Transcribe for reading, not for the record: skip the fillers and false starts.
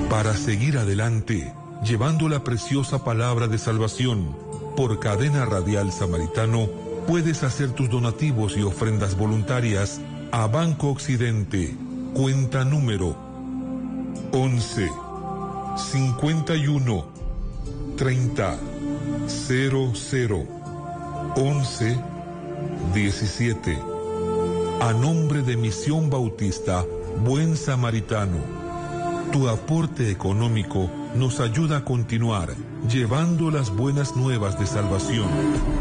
Para seguir adelante, llevando la preciosa palabra de salvación, por Cadena Radial Samaritano, puedes hacer tus donativos y ofrendas voluntarias a Banco Occidente, cuenta número 11 51 30 00 11 17. A nombre de Misión Bautista Buen Samaritano. Tu aporte económico nos ayuda a continuar llevando las buenas nuevas de salvación.